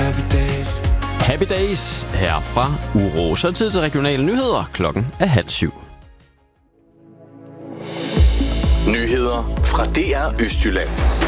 Happy days. Happy Days her fra Uro. Så tid til regionale nyheder. Klokken er 6:30. Nyheder fra DR Østjylland.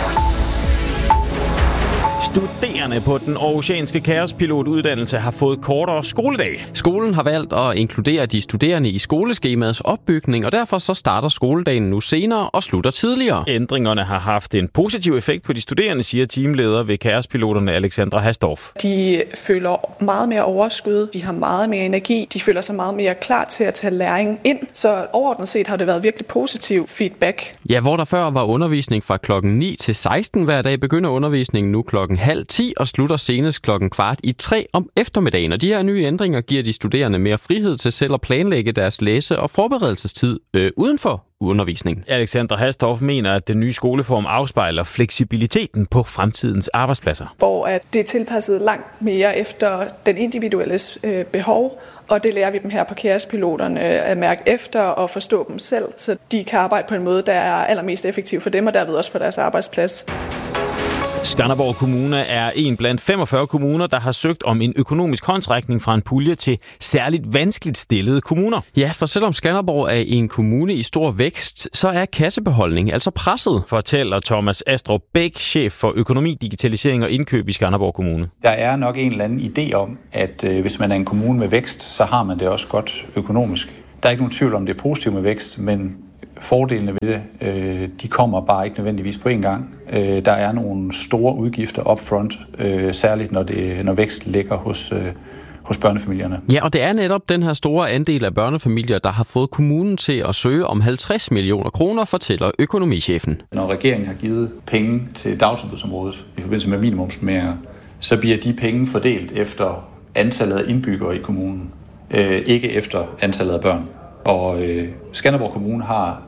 Studerende på den aarhusianske kaospilotuddannelse har fået kortere skoledag. Skolen har valgt at inkludere de studerende i skoleskemaets opbygning, og derfor så starter skoledagen nu senere og slutter tidligere. Ændringerne har haft en positiv effekt på de studerende, siger teamleder ved kaospiloterne Alexandra Hasdorf. De føler meget mere overskud, de har meget mere energi, de føler sig meget mere klar til at tage læring ind. Så overordnet set har det været virkelig positiv feedback. Ja, hvor der før var undervisning fra klokken 9 til 16 hver dag, begynder undervisningen nu klokken 9:30 og slutter senest klokken 2:15 om eftermiddagen. Og de her nye ændringer giver de studerende mere frihed til selv at planlægge deres læse- og forberedelsestid uden for undervisningen. Alexandra Hasdorf mener, at den nye skoleform afspejler fleksibiliteten på fremtidens arbejdspladser. Hvor at det er tilpasset langt mere efter den individuelles behov, og det lærer vi dem her på kaospiloterne at mærke efter og forstå dem selv, så de kan arbejde på en måde, der er allermest effektiv for dem og derved også for deres arbejdsplads. Skanderborg Kommune er en blandt 45 kommuner, der har søgt om en økonomisk håndsrækning fra en pulje til særligt vanskeligt stillede kommuner. Ja, for selvom Skanderborg er en kommune i stor vækst, så er kassebeholdningen altså presset. Fortæller Thomas Astrup Bæk, chef for økonomi, digitalisering og indkøb i Skanderborg Kommune. Der er nok en eller anden idé om, at hvis man er en kommune med vækst, så har man det også godt økonomisk. Der er ikke nogen tvivl om, det er positivt med vækst, men fordelene ved det, de kommer bare ikke nødvendigvis på en gang. Der er nogle store udgifter upfront, særligt når vækst ligger hos børnefamilierne. Ja, og det er netop den her store andel af børnefamilier, der har fået kommunen til at søge om 50 millioner kroner, fortæller økonomichefen. Når regeringen har givet penge til dagtilbudsområdet i forbindelse med minimumsnormeringer, så bliver de penge fordelt efter antallet af indbyggere i kommunen, ikke efter antallet af børn. Og Skanderborg Kommune har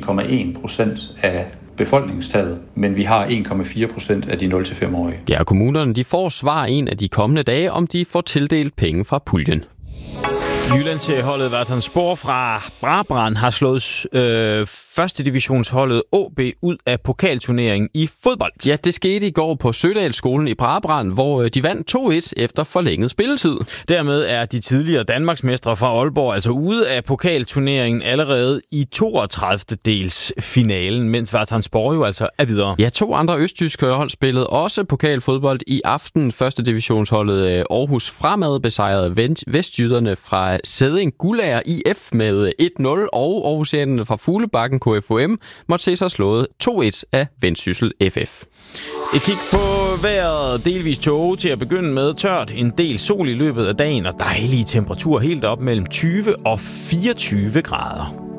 1,1% af befolkningstallet, men vi har 1,4% af de 0-5-årige. Ja, og kommunerne de får svar en af de kommende dage, om de får tildelt penge fra puljen. Jyllandsholdet Vartonsborg fra Brabrand har slået første divisionsholdet AB ud af pokalturneringen i fodbold. Ja, det skete i går på Sødalsskolen i Brabrand, hvor de vandt 2-1 efter forlænget spilletid. Dermed er de tidligere Danmarksmestre fra Aalborg altså ude af pokalturneringen allerede i 32. finalen, mens Vartonsborg jo altså er videre. Ja, 2 andre østtyske hold spillede også pokalfodbold i aften. Første divisionsholdet Aarhus Fremad besejrede vestjyderne fra Sædding Guldager IF med 1-0, og aarhusianerne fra Fuglebakken KFUM måtte se sig slået 2-1 af Vendsyssel FF. Et kig på vejret, delvis tåge til at begynde med, tørt, en del sol i løbet af dagen og dejlige temperaturer helt op mellem 20 og 24 grader.